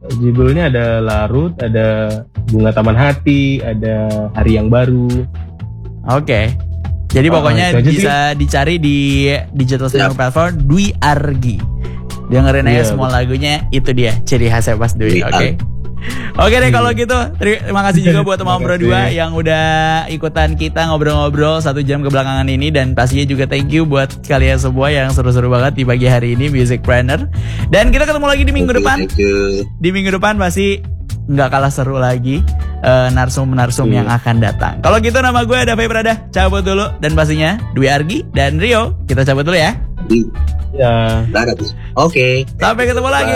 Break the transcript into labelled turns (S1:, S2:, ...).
S1: Judulnya ada Larut, ada Bunga Taman Hati, ada Hari Yang Baru.
S2: Oke. Jadi pokoknya bisa dicari di digital streaming platform Dwi Argi. Dengerin aja semua lagunya, itu dia ciri khasnya Mas Dwi. Oke deh kalau gitu. Terima kasih juga buat teman berdua yang udah ikutan kita ngobrol-ngobrol 1 jam kebelakangan ini. Dan pastinya juga thank you buat kalian semua yang seru-seru banget di pagi hari ini Musicpreneur. Dan kita ketemu lagi di minggu depan. Di minggu depan pasti nggak kalah seru lagi narsum-narsum yang akan datang. Kalau gitu nama gue Davi Prada, cabut dulu. Dan pastinya Dwi Argi dan Rio, kita cabut dulu ya.
S1: Ya.
S3: Oke.
S2: Sampai ketemu lagi.